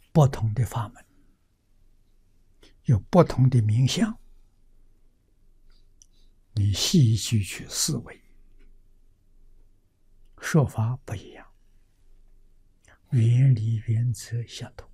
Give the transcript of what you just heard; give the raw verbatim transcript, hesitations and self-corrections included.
不同的法门，有不同的名相，你细细去思维，说法不一样，原理原则相同。